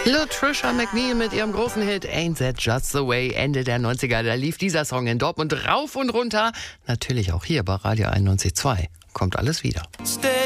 Trisha McNeil mit ihrem großen Hit Ain't That Just the Way, Ende der 90er. Da lief dieser Song in Dortmund rauf und runter. Natürlich auch hier bei Radio 91.2. Kommt alles wieder. Stay